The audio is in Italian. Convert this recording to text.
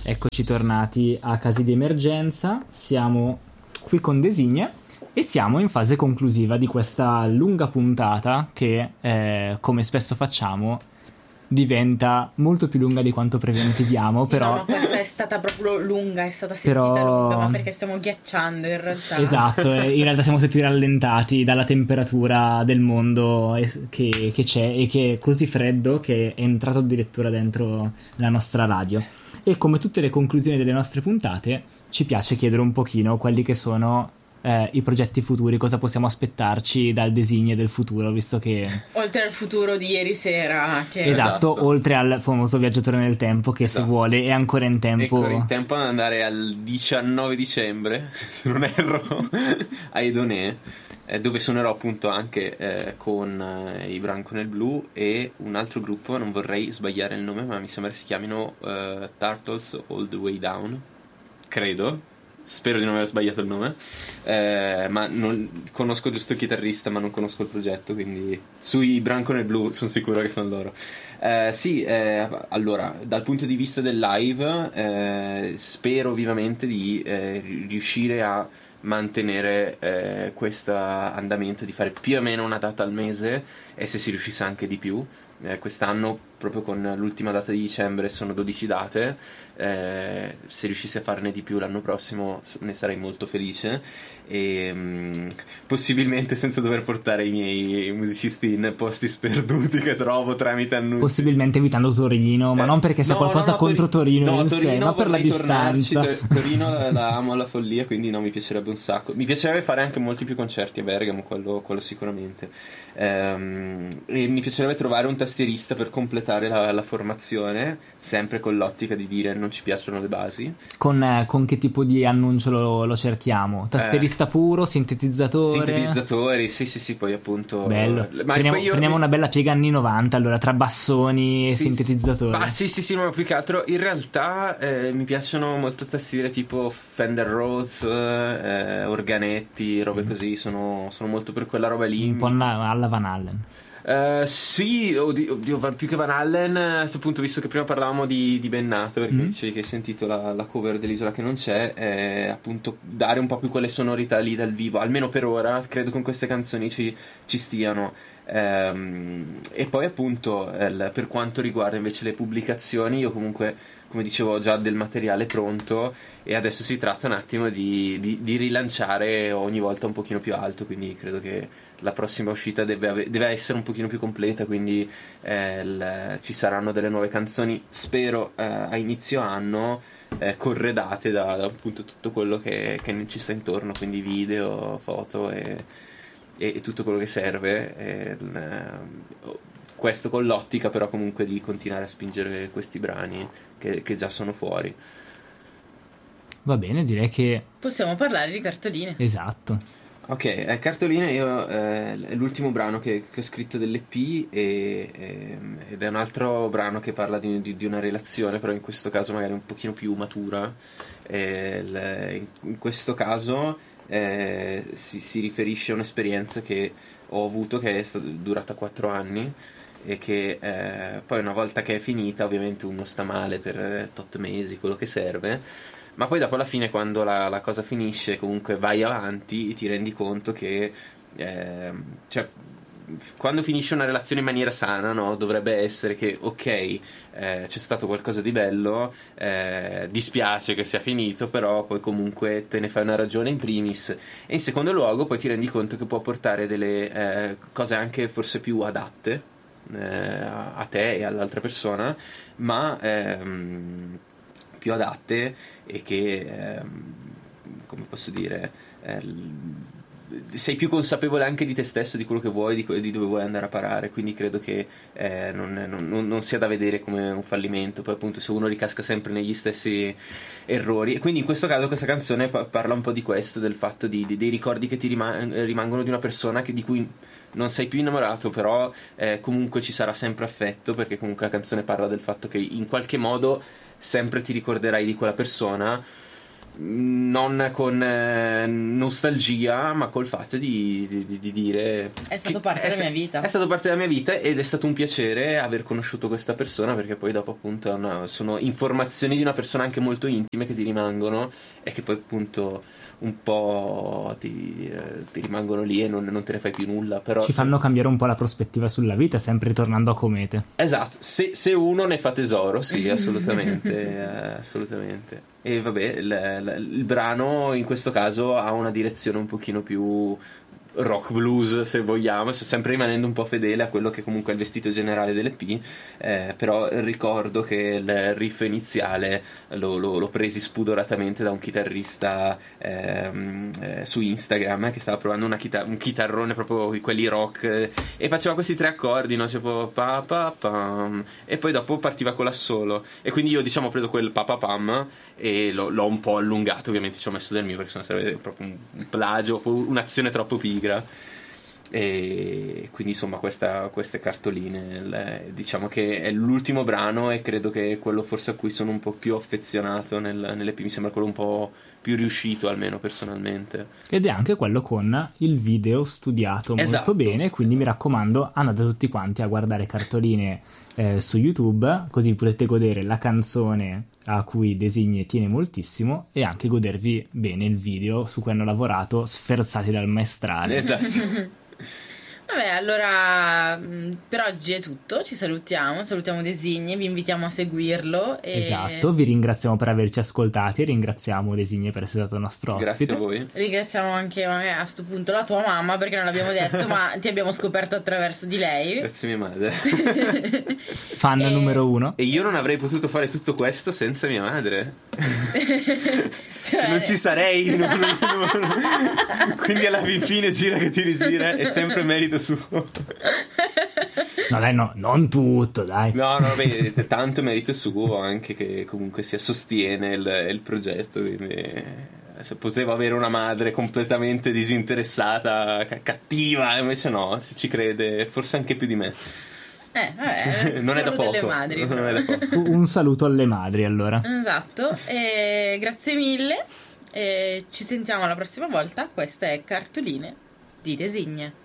Eccoci tornati a Casi di Emergenza, siamo qui con Designe e siamo in fase conclusiva di questa lunga puntata che, come spesso facciamo, diventa molto più lunga di quanto preventiviamo, però... No, ma questa è stata proprio lunga, è stata sentita lunga, ma perché stiamo ghiacciando in realtà. Esatto, in realtà siamo stati rallentati dalla temperatura del mondo che c'è e che è così freddo che è entrato addirittura dentro la nostra radio. E come tutte le conclusioni delle nostre puntate, ci piace chiedere un pochino quelli che sono i progetti futuri, cosa possiamo aspettarci dal Designe del futuro, visto che... Oltre al futuro di ieri sera. Che... Esatto, oltre al famoso viaggiatore nel tempo che se vuole è ancora in tempo. È ancora in tempo ad andare al 19 dicembre, se non erro, a Edonè, dove suonerò appunto anche con i Branco nel Blu e un altro gruppo, non vorrei sbagliare il nome, ma mi sembra si chiamino Turtles All the Way Down, credo. Spero di non aver sbagliato il nome, ma non conosco giusto il chitarrista, ma non conosco il progetto, quindi sui Branco nel Blu sono sicuro che sono loro. Allora, dal punto di vista del live, spero vivamente di riuscire a mantenere questo andamento, di fare più o meno una data al mese, e se si riuscisse anche di più. Quest'anno, proprio con l'ultima data di dicembre, sono 12 date. Se riuscissi a farne di più l'anno prossimo ne sarei molto felice, e possibilmente senza dover portare i miei musicisti in posti sperduti che trovo tramite annunci, possibilmente evitando Torino, ma non perché sia qualcosa contro Torino in sé, ma per la distanza. Torino la amo alla follia, quindi no, mi piacerebbe un sacco. Mi piacerebbe fare anche molti più concerti a Bergamo, quello sicuramente, e mi piacerebbe trovare un tastierista per completare la formazione, sempre con l'ottica di dire non ci piacciono le basi. Con che tipo di annuncio lo cerchiamo? Tastierista puro, sintetizzatori, sì, poi appunto bello. Prendiamo una bella piega anni 90, allora, tra bassoni e sintetizzatori. Sì, ma più che altro in realtà mi piacciono molto tastiere tipo Fender Rhodes, organetti, robe così, sono molto per quella roba lì. Un po' alla Van Allen. Sì, oddio, più che Van Allen, appunto, visto che prima parlavamo di Bennato, perché dicevi che hai sentito la cover dell'Isola che non c'è, appunto dare un po' più quelle sonorità lì dal vivo, almeno per ora, credo che con queste canzoni ci stiano. E poi appunto per quanto riguarda invece le pubblicazioni, io comunque, come dicevo, ho già del materiale pronto e adesso si tratta un attimo di rilanciare ogni volta un pochino più alto, quindi credo che la prossima uscita deve essere un pochino più completa, quindi ci saranno delle nuove canzoni, spero a inizio anno, corredate da appunto tutto quello che ci sta intorno, quindi video, foto e tutto quello che serve, questo con l'ottica però comunque di continuare a spingere questi brani che già sono fuori. Va bene, direi che possiamo parlare di Cartoline. Esatto. Ok, Cartoline io è l'ultimo brano che ho scritto dell'EP, ed è un altro brano che parla di una relazione, però in questo caso magari un pochino più matura. In questo caso si riferisce a un'esperienza che ho avuto, che è durata 4 anni, e che poi una volta che è finita ovviamente uno sta male per tot mesi, quello che serve, ma poi dopo alla fine, quando la cosa finisce, comunque vai avanti e ti rendi conto che cioè, quando finisce una relazione in maniera sana, no, dovrebbe essere che ok, c'è stato qualcosa di bello, dispiace che sia finito, però poi comunque te ne fai una ragione in primis, e in secondo luogo poi ti rendi conto che può portare delle cose anche forse più adatte a te e all'altra persona, ma più adatte, e che come posso dire, sei più consapevole anche di te stesso, di quello che vuoi, di dove vuoi andare a parare, quindi credo che non sia da vedere come un fallimento. Poi appunto se uno ricasca sempre negli stessi errori, e quindi in questo caso questa canzone parla un po' di questo, del fatto dei ricordi che ti rimangono di una persona di cui non sei più innamorato, però comunque ci sarà sempre affetto, perché comunque la canzone parla del fatto che in qualche modo sempre ti ricorderai di quella persona, non con nostalgia, ma col fatto di dire è stato parte della mia vita. È stato parte della mia vita ed è stato un piacere aver conosciuto questa persona, perché poi dopo appunto sono informazioni di una persona anche molto intime che ti rimangono e che poi appunto un po' ti rimangono lì e non te ne fai più nulla, però ci fanno cambiare un po' la prospettiva sulla vita, sempre ritornando a Comete. Esatto, se uno ne fa tesoro, sì, assolutamente. Assolutamente. E vabbè, il brano in questo caso ha una direzione un pochino più rock blues, se vogliamo, sempre rimanendo un po' fedele a quello che comunque è il vestito generale dell'EP, però ricordo che il riff iniziale l'ho presi spudoratamente da un chitarrista su Instagram che stava provando un chitarrone proprio di quelli rock, e faceva questi 3 accordi, no? Tipo pa pa pam, e poi dopo partiva con l'assolo, e quindi io diciamo ho preso quel pa pa pam e l'ho un po' allungato, ovviamente ci ho messo del mio perché sennò sarebbe proprio un plagio, un'azione troppo pigra. E quindi insomma queste cartoline, diciamo che è l'ultimo brano e credo che è quello forse a cui sono un po' più affezionato nell'EP, mi sembra quello un po' più riuscito, almeno personalmente, ed è anche quello con il video studiato molto bene, quindi mi raccomando, andate tutti quanti a guardare Cartoline su YouTube, così potete godere la canzone a cui Designe tiene moltissimo e anche godervi bene il video su cui hanno lavorato, sferzati dal maestrale. Esatto. Vabbè, allora per oggi è tutto, ci salutiamo Designe, vi invitiamo a seguirlo Esatto, vi ringraziamo per averci ascoltati, ringraziamo Designe per essere stato nostro ospite. Grazie a voi. Ringraziamo anche a sto punto la tua mamma, perché non l'abbiamo detto ma ti abbiamo scoperto attraverso di lei. Grazie mia madre. Fan numero 1. E io non avrei potuto fare tutto questo senza mia madre. Cioè... non ci sarei. Quindi alla fine gira che ti rigira è sempre merito suo. No dai, no, non tutto, dai. No, beh, tanto merito suo anche, che comunque si sostiene il progetto, quindi se potevo avere una madre completamente disinteressata, cattiva, invece no, se ci crede forse anche più di me. Vabbè, non è da poco. Madri, non è da poco. Un saluto alle madri, allora. Esatto, grazie mille, ci sentiamo la prossima volta. Questa è Cartoline di Designe.